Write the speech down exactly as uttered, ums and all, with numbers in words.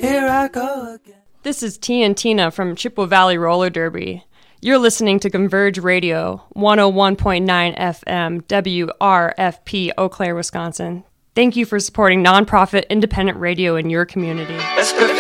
Here I go again. This is T and Tina from Chippewa Valley Roller Derby. You're listening to Converge Radio, one oh one point nine F M, W R F P, Eau Claire, Wisconsin. Thank you for supporting nonprofit independent radio in your community. Let's prepare